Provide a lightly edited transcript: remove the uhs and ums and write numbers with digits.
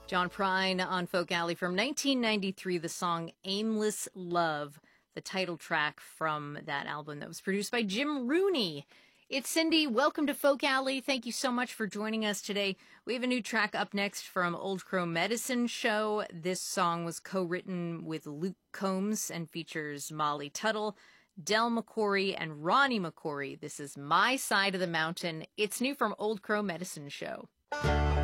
John Prine on Folk Alley from 1993, the song Aimless Love, the title track from that album that was produced by Jim Rooney. It's Cindy. Welcome to Folk Alley. Thank you so much for joining us today. We have a new track up next from Old Crow Medicine Show. This song was co-written with Luke Combs and features Molly Tuttle, Del McCoury, and Ronnie McCoury. This is My Side of the Mountain. It's new from Old Crow Medicine Show.